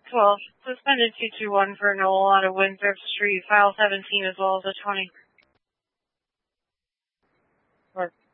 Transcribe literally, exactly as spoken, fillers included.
twelve. Suspended two two one for Noel out of Winthrop Street, file seventeen as well as a twenty. Or